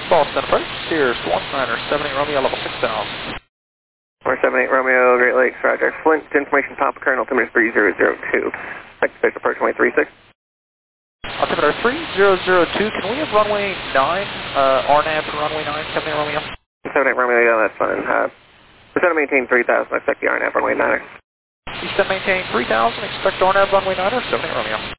Boston approach, Sears 1978 Romeo, level 6000. 478 Romeo, Great Lakes, Roger. Flint, information Papa Colonel, altimeter 3002. Expect space approach 236. Altimeter 3002, can we have runway 9, RNAV for runway 9, 78 Romeo? 78 Romeo, yeah, that's fine. Descend and maintain 3000, expect the RNAV runway 9er. Descend maintain 3000, expect RNAV runway 9er, 78 Romeo.